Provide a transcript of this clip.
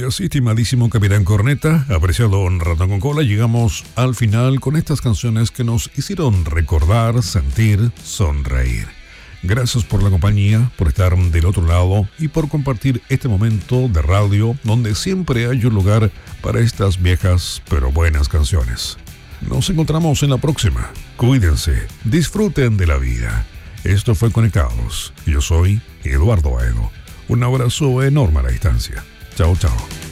así, estimadísimo Capitán Corneta, apreciado Ratón con Cola, llegamos al final con estas canciones que nos hicieron recordar, sentir, sonreír. Gracias por la compañía, por estar del otro lado y por compartir este momento de radio donde siempre hay un lugar para estas viejas pero buenas canciones. Nos encontramos en la próxima. Cuídense, disfruten de la vida. Esto fue Conectados. Yo soy Eduardo Aedo. Un abrazo enorme a la distancia. Chao, chao.